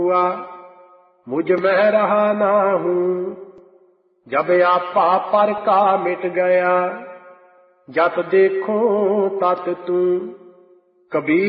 हुआ मुझ में रहा ना हूँ। जब आपा पर का मिट गया, जत देखो तत तू। कबीर